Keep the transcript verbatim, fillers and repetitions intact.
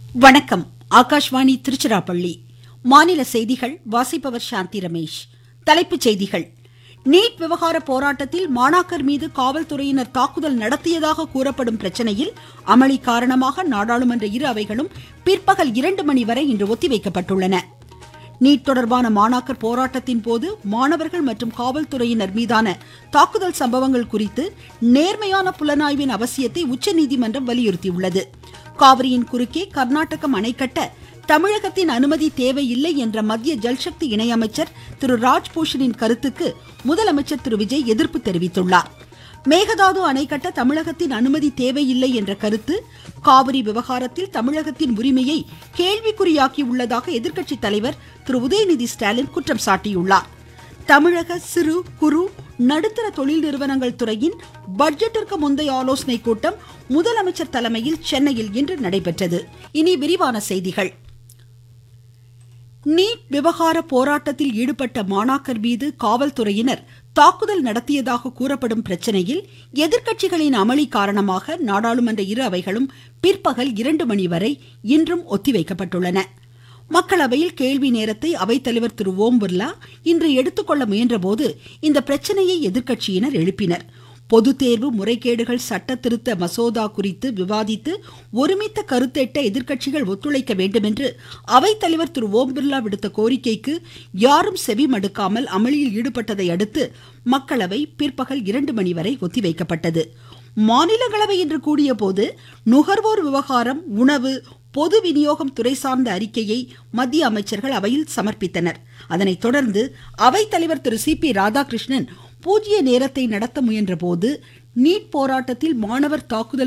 வணக்கம். ஆகாஷ்வாணி திருச்சிராப்பள்ளி. மாநில செய்திகள் வாசிப்பவர் சாந்தி ரமேஷ். தலைப்புச் செய்திகள். நீட் விவகார போராட்டத்தில் மாணாக்கர் மீது காவல்துறையினர் தாக்குதல் நடத்தியதாக கூறப்படும் பிரச்சனையில் அமளி காரணமாக நாடாளுமன்ற இரு அவைகளும் பிற்பகல் இரண்டு மணி வரை இன்று ஒத்திவைக்கப்பட்டுள்ளன. நீட் தொடர்பான மாணாக்கர் போராட்டத்தின் போது மாணவர்கள் மற்றும் காவல்துறையினர் மீதான தாக்குதல் சம்பவங்கள் குறித்து நேர்மையான புலனாய்வின் அவசியத்தை உச்சநீதிமன்றம் வலியுறுத்தியுள்ளது. காவிரியின் குறுக்கே கர்நாடகம் அணை கட்ட தமிழகத்தின் அனுமதி தேவையில்லை என்ற மத்திய ஜல்சக்தி இணையமைச்சர் திரு ராஜ்பூஷனின் கருத்துக்கு முதலமைச்சர் திரு விஜய் எதிர்ப்பு தெரிவித்துள்ளார். மேகதாது அணை கட்ட தமிழகத்தின் அனுமதி தேவையில்லை என்ற கருத்து காவிரி விவகாரத்தில் தமிழகத்தின் உரிமையை கேள்விக்குறியாக்கி உள்ளதாக எதிர்க்கட்சி தலைவர் திரு உதயநிதி ஸ்டாலின் குற்றம் சாட்டியுள்ளார். தமிழக சிறு குறு நடுத்தர தொழில் நிறுவனங்கள் துறையின் பட்ஜெட்டிற்கு முந்தைய ஆலோசனை கூட்டம் முதலமைச்சர் தலைமையில் சென்னையில் இன்று நடைபெற்றது. இனி விரிவான செய்திகள். நீட் விவகார போராட்டத்தில் ஈடுபட்ட மாணாக்கர் மீது காவல்துறையினர் தாக்குதல் நடத்தியதாக கூறப்படும் பிரச்சனையில் எதிர்க்கட்சிகளின் அமளி காரணமாக நாடாளுமன்ற இரு அவைகளும் பிற்பகல் இரண்டு மணி வரை இன்றும் ஒத்திவைக்கப்பட்டுள்ளன. மக்களவையில் கேள்வி நேரத்தை அவைத்தலைவர் திரு ஓம் பிர்லா இன்று எடுத்துக்கொள்ள முயன்றபோது இந்த பிரச்சனையை எதிர்க்கட்சியினர் எழுப்பினர். பொது தேர்வு முறைகேடுகள் சட்ட திருத்த மசோதா குறித்து விவாதித்து ஒருமித்த கருத்தெட்ட எதிர்க்கட்சிகள் ஒத்துழைக்க வேண்டும் என்று அவைத்தலைவர் திரு ஓம் பிர்லா விடுத்த கோரிக்கைக்கு யாரும் செவி மடுக்காமல் அமளியில் ஈடுபட்டதை அடுத்து மக்களவை பிற்பகல் இரண்டு மணி வரை ஒத்திவைக்கப்பட்டது. மாநிலங்களவை இன்று கூடிய போது நுகர்வோர் விவகாரம், உணவு, பொது விநியோகம் துறை சார்ந்த அறிக்கையை மத்திய அமைச்சர்கள் அவையில் சமர்ப்பித்தனர். அதனைத் தொடர்ந்து அவைத்தலைவர் திரு சி பி ராதாகிருஷ்ணன் பூஜ்ய நேரத்தை நடத்த முயன்ற போது நீட் போராட்டத்தில் மாணவர் தாக்குதல்